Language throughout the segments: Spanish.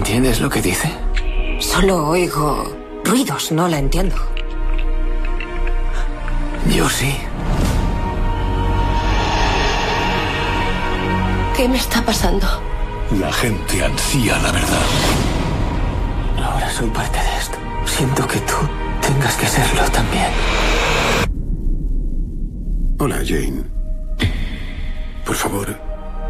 ¿Entiendes lo que dice? Solo oigo ruidos, no la entiendo. Yo sí. ¿Qué me está pasando? La gente ansía la verdad. Ahora soy parte de esto. Siento que tú tengas que serlo también. Hola, Jane. Por favor,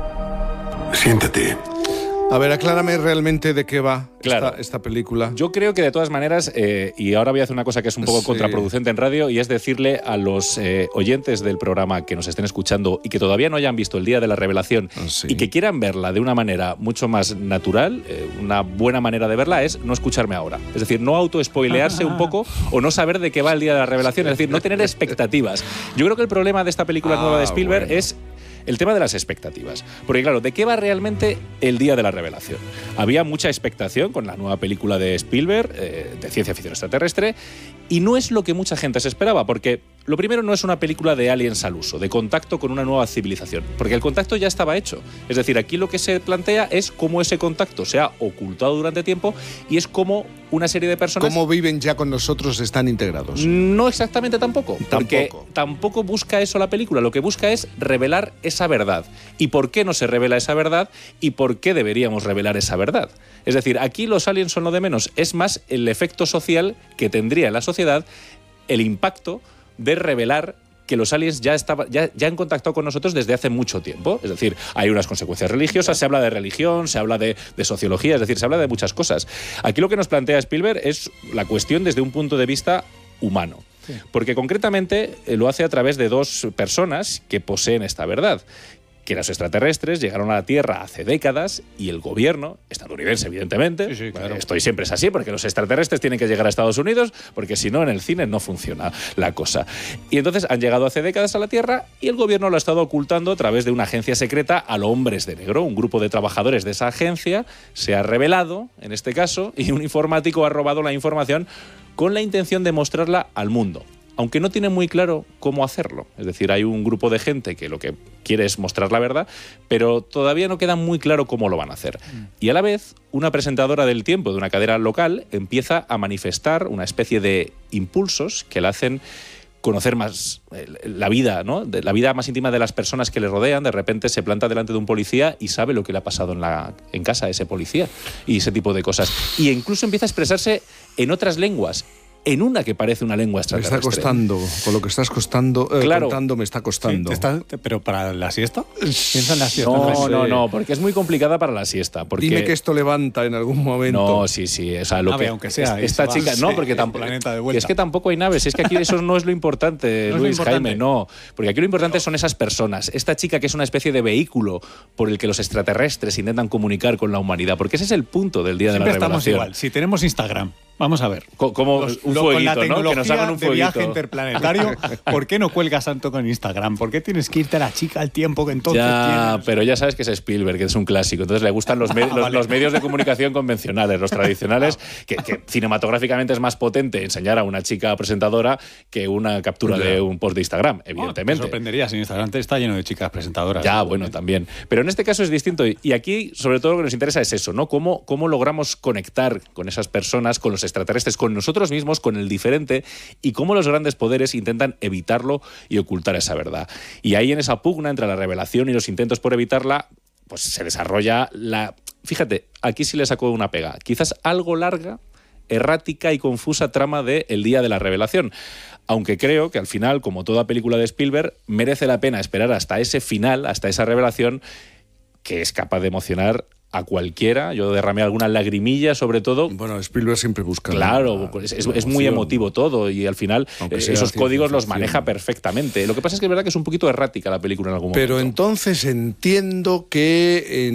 siéntate. A ver, aclárame realmente de qué va Claro. esta película. Yo creo que de todas maneras, y ahora voy a hacer una cosa que es un poco Sí. contraproducente en radio, y es decirle a los oyentes del programa que nos estén escuchando y que todavía no hayan visto El Día de la Revelación Sí. y que quieran verla de una manera mucho más natural, una buena manera de verla es no escucharme ahora. Es decir, no auto-spoilearse un poco o no saber de qué va El Día de la Revelación, es decir, no tener expectativas. Yo creo que el problema de esta película nueva de Spielberg bueno. es el tema de las expectativas. Porque claro, ¿de qué va realmente El Día de la Revelación? Había mucha expectación con la nueva película de Spielberg, de ciencia ficción extraterrestre, y no es lo que mucha gente se esperaba, porque lo primero no es una película de aliens al uso, de contacto con una nueva civilización, porque el contacto ya estaba hecho. Es decir, aquí lo que se plantea es cómo ese contacto se ha ocultado durante tiempo y es cómo una serie de personas... ¿Cómo viven ya con nosotros, están integrados? No exactamente tampoco, porque Tampoco. tampoco busca eso la película. Lo que busca es revelar esa verdad. ¿Y por qué no se revela esa verdad? ¿Y por qué deberíamos revelar esa verdad? Es decir, aquí los aliens son lo de menos. Es más el efecto social que tendría en la sociedad el impacto de revelar que los aliens ya han contactado con nosotros desde hace mucho tiempo. Es decir, hay unas consecuencias religiosas, se habla de religión, se habla de sociología, es decir, se habla de muchas cosas. Aquí lo que nos plantea Spielberg es la cuestión desde un punto de vista humano. Sí. Porque concretamente lo hace a través de dos personas que poseen esta verdad. Que los extraterrestres llegaron a la Tierra hace décadas y el gobierno, estadounidense evidentemente, sí, claro. Esto siempre es así, porque los extraterrestres tienen que llegar a Estados Unidos, porque si no en el cine no funciona la cosa. Y entonces han llegado hace décadas a la Tierra y el gobierno lo ha estado ocultando a través de una agencia secreta a los Hombres de Negro. Un grupo de trabajadores de esa agencia se ha revelado, en este caso, y un informático ha robado la información con la intención de mostrarla al mundo. Aunque no tiene muy claro cómo hacerlo. Es decir, hay un grupo de gente que lo que quiere es mostrar la verdad, pero todavía no queda muy claro cómo lo van a hacer. Y a la vez, una presentadora del Tiempo de una cadena local empieza a manifestar una especie de impulsos que le hacen conocer más la vida, ¿no? La vida más íntima de las personas que le rodean. De repente se planta delante de un policía y sabe lo que le ha pasado en casa a ese policía y ese tipo de cosas. Y incluso empieza a expresarse en otras lenguas. En una que parece una lengua extraterrestre. Me está costando, con lo que estás claro. contando me está costando. Sí, ¿pero para la siesta? ¿Piensa en la siesta? No, porque es muy complicada para la siesta. Porque... Dime que esto levanta en algún momento. No, sí. O sea, lo nave, que, aunque sea. Esta chica... No, porque tampoco... Es que tampoco hay naves. Es que aquí eso no es lo importante, ¿No Luis, es lo importante? Jaime, no. Porque aquí lo importante son esas personas. Esta chica que es una especie de vehículo por el que los extraterrestres intentan comunicar con la humanidad. Porque ese es el punto del Día de la Estamos Revelación. igual. Si tenemos Instagram, vamos a ver. Como un con la fueguito, tecnología, ¿no? Que nos hagan un de viaje fueguito. interplanetario, ¿por qué no cuelgas tanto con Instagram? ¿Por qué tienes que irte a la chica al tiempo que entonces Ya, tienes? pero ya sabes que es Spielberg, que es un clásico. Entonces le gustan los medios de comunicación convencionales, los tradicionales, que cinematográficamente es más potente enseñar a una chica presentadora que una captura de un post de Instagram, evidentemente. Te sorprendería, si Instagram está lleno de chicas presentadoras. Ya, bueno, también. Pero en este caso es distinto. Y aquí, sobre todo, lo que nos interesa es eso, ¿no? Cómo logramos conectar con esas personas, con los extraterrestres, con nosotros mismos, con el diferente, y cómo los grandes poderes intentan evitarlo y ocultar esa verdad. Y ahí, en esa pugna entre la revelación y los intentos por evitarla, pues se desarrolla la... Fíjate, aquí sí le sacó una pega. Quizás algo larga, errática y confusa trama de El Día de la Revelación. Aunque creo que al final, como toda película de Spielberg, merece la pena esperar hasta ese final, hasta esa revelación, que es capaz de emocionar a cualquiera. Yo derramé alguna lagrimilla, sobre todo. Bueno, Spielberg siempre busca. Claro, es muy emotivo todo y al final esos códigos los maneja perfectamente. Lo que pasa es que es verdad que es un poquito errática la película en algún momento. Pero entonces entiendo que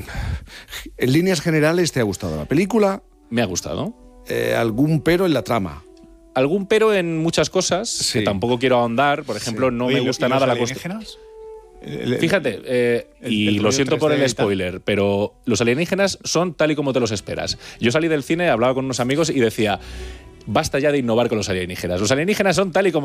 en líneas generales te ha gustado la película. Me ha gustado. ¿Algún pero en la trama? Algún pero en muchas cosas, Sí. que tampoco quiero ahondar. Por ejemplo, no me gusta nada la cuestión. Fíjate, y lo siento por el spoiler, pero los alienígenas son tal y como te los esperas. Yo salí del cine, hablaba con unos amigos y decía, basta ya de innovar con los alienígenas. Los alienígenas son tal y como